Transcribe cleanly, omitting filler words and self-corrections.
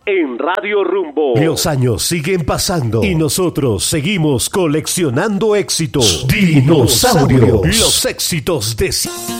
en Radio Rumbo. Los años siguen pasando y nosotros seguimos coleccionando éxitos. Dinosaurios. Los éxitos de...